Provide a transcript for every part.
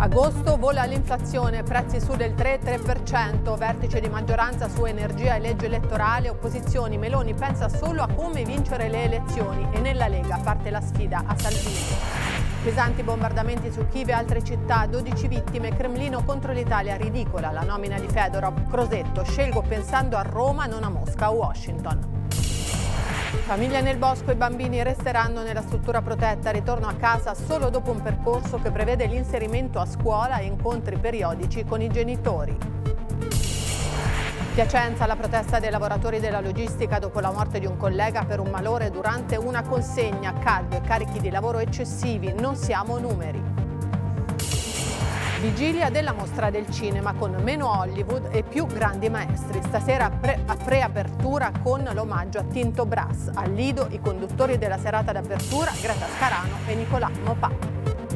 Agosto vola l'inflazione, prezzi su del 3%, vertice di maggioranza su energia e legge elettorale, opposizioni, Meloni pensa solo a come vincere le elezioni e nella Lega parte la sfida a Salvini. Pesanti bombardamenti su Kiev e altre città, 12 vittime, Cremlino contro l'Italia, ridicola la nomina di Fedorov, Crosetto, scelgo pensando a Roma, non a Mosca o Washington. Famiglia nel bosco, i bambini resteranno nella struttura protetta, ritorno a casa solo dopo un percorso che prevede l'inserimento a scuola e incontri periodici con i genitori. Piacenza, la protesta dei lavoratori della logistica dopo la morte di un collega per un malore durante una consegna, caldo e carichi di lavoro eccessivi, non siamo numeri. Vigilia della mostra del cinema con meno Hollywood e più grandi maestri. Stasera a preapertura con l'omaggio a Tinto Brass. Al Lido i conduttori della serata d'apertura Greta Scarano e Nicolà Mopà.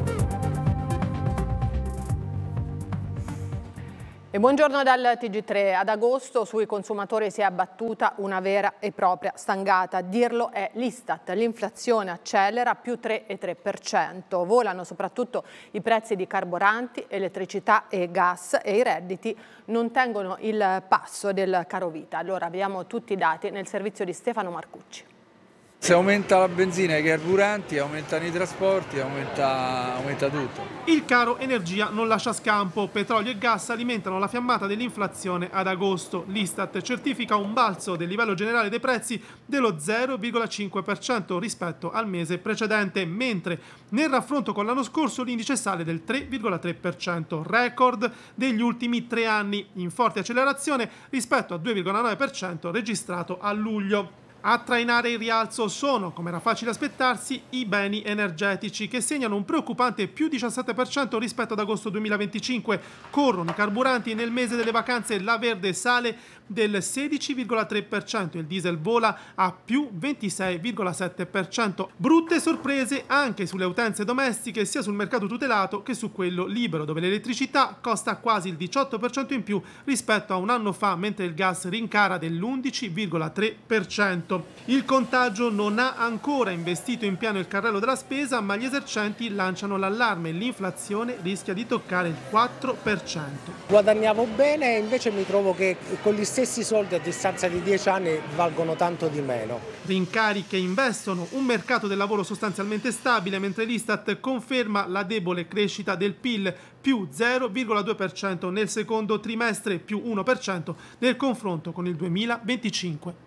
E buongiorno dal TG3. Ad agosto sui consumatori si è abbattuta una vera e propria stangata. A dirlo è l'Istat. L'inflazione accelera, più 3,3%. Volano soprattutto i prezzi di carburanti, elettricità e gas e i redditi non tengono il passo del carovita. Allora abbiamo tutti i dati nel servizio di Stefano Marcucci. Se aumenta la benzina e i carburanti, aumentano i trasporti, aumenta tutto. Il caro energia non lascia scampo. Petrolio e gas alimentano la fiammata dell'inflazione ad agosto. L'Istat certifica un balzo del livello generale dei prezzi dello 0,5% rispetto al mese precedente, mentre nel raffronto con l'anno scorso l'indice sale del 3,3%, record degli ultimi 3 anni, in forte accelerazione rispetto al 2,9% registrato a luglio. A trainare il rialzo sono, come era facile aspettarsi, i beni energetici che segnano un preoccupante più 17% rispetto ad agosto 2025. Corrono i carburanti e nel mese delle vacanze la verde sale del 16,3%, il diesel vola a più 26,7%. Brutte sorprese anche sulle utenze domestiche, sia sul mercato tutelato che su quello libero, dove l'elettricità costa quasi il 18% in più rispetto a un anno fa, mentre il gas rincara dell'11,3%. Il contagio non ha ancora investito in pieno il carrello della spesa, ma gli esercenti lanciano l'allarme: l'inflazione rischia di toccare il 4%. Guadagnavo bene e invece mi trovo che con gli stessi soldi a distanza di 10 anni valgono tanto di meno. Rincari che investono, un mercato del lavoro sostanzialmente stabile, mentre l'Istat conferma la debole crescita del PIL, più 0,2% nel secondo trimestre, più 1% nel confronto con il 2025.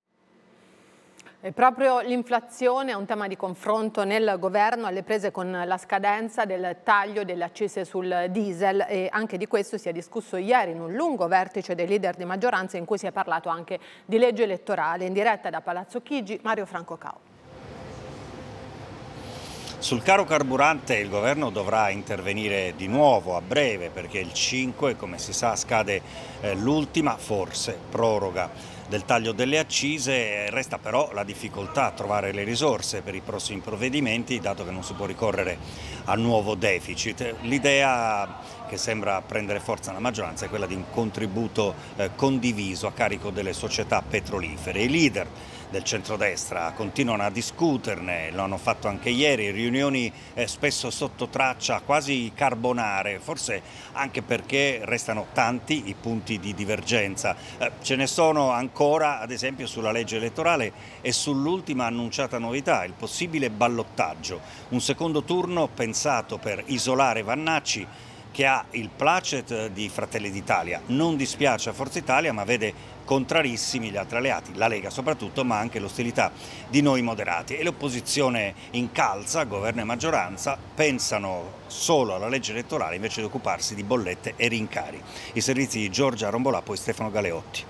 E proprio l'inflazione è un tema di confronto nel governo, alle prese con la scadenza del taglio delle accise sul diesel, e anche di questo si è discusso ieri in un lungo vertice dei leader di maggioranza in cui si è parlato anche di legge elettorale. In diretta da Palazzo Chigi, Mario Franco Cao. Sul caro carburante il governo dovrà intervenire di nuovo a breve, perché il 5, come si sa, scade l'ultima, forse, proroga del taglio delle accise. Resta però la difficoltà a trovare le risorse per i prossimi provvedimenti, dato che non si può ricorrere a nuovo deficit. L'idea che sembra prendere forza nella maggioranza è quella di un contributo condiviso a carico delle società petrolifere. I leader del centrodestra continuano a discuterne, lo hanno fatto anche ieri, riunioni spesso sotto traccia, quasi carbonare, forse anche perché restano tanti i punti di divergenza. Ce ne sono ancora, ad esempio, sulla legge elettorale e sull'ultima annunciata novità, il possibile ballottaggio, un secondo turno pensato per isolare Vannacci, che ha il placet di Fratelli d'Italia. Non dispiace a Forza Italia, ma vede contrarissimi gli altri alleati, la Lega soprattutto, ma anche l'ostilità di noi moderati. E l'opposizione incalza, governo e maggioranza, pensano solo alla legge elettorale invece di occuparsi di bollette e rincari. I servizi di Giorgia Rombolà, poi Stefano Galeotti.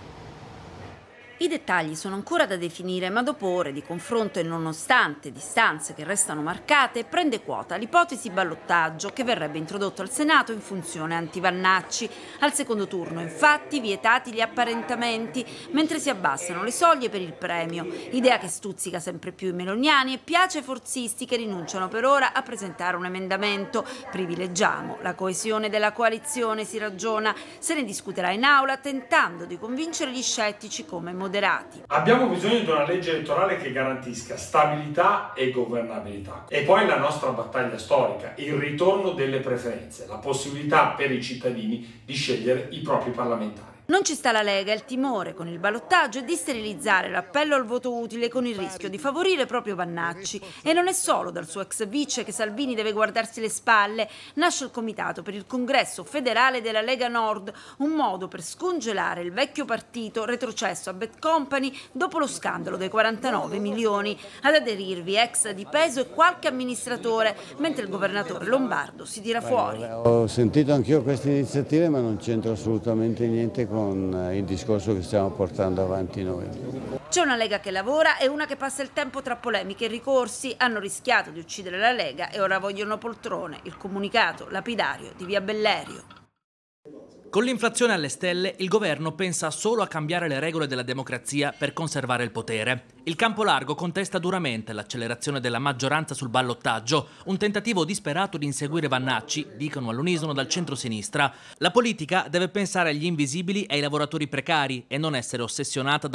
I dettagli sono ancora da definire, ma dopo ore di confronto e nonostante distanze che restano marcate, prende quota l'ipotesi ballottaggio che verrebbe introdotto al Senato in funzione anti-Vannacci. Al secondo turno, infatti, vietati gli apparentamenti, mentre si abbassano le soglie per il premio, idea che stuzzica sempre più i meloniani e piace ai forzisti che rinunciano per ora a presentare un emendamento. Privilegiamo la coesione della coalizione, si ragiona, se ne discuterà in aula tentando di convincere gli scettici come moderati. Abbiamo bisogno di una legge elettorale che garantisca stabilità e governabilità. E poi la nostra battaglia storica, il ritorno delle preferenze, la possibilità per i cittadini di scegliere i propri parlamentari. Non ci sta la Lega, il timore con il ballottaggio è di sterilizzare l'appello al voto utile con il rischio di favorire proprio Vannacci. E non è solo dal suo ex vice che Salvini deve guardarsi le spalle. Nasce il comitato per il congresso federale della Lega Nord, un modo per scongelare il vecchio partito retrocesso a Bad Company dopo lo scandalo dei 49 milioni. Ad aderirvi ex di peso e qualche amministratore, mentre il governatore Lombardo si tira fuori. Ho sentito anch'io queste iniziative, ma non c'entra assolutamente niente con il discorso che stiamo portando avanti noi. C'è una Lega che lavora e una che passa il tempo tra polemiche e ricorsi. Hanno rischiato di uccidere la Lega e ora vogliono poltrone. Il comunicato lapidario di Via Bellerio. Con l'inflazione alle stelle, il governo pensa solo a cambiare le regole della democrazia per conservare il potere. Il campo largo contesta duramente l'accelerazione della maggioranza sul ballottaggio, un tentativo disperato di inseguire Vannacci, dicono all'unisono dal centro-sinistra. La politica deve pensare agli invisibili e ai lavoratori precari e non essere ossessionata